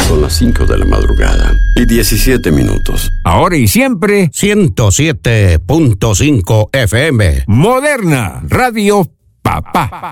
Son las 5 de la madrugada y 17 minutos. Ahora y siempre, 107.5 FM. Moderna Radio Papá.